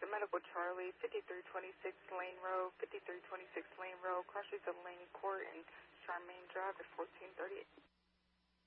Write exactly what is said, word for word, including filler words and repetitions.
Medical Charlie, fifty-three twenty-six Lane Road, fifty-three twenty-six Lane Road, cross streets of Laney Court and Charmaine Drive at fourteen thirty-eight.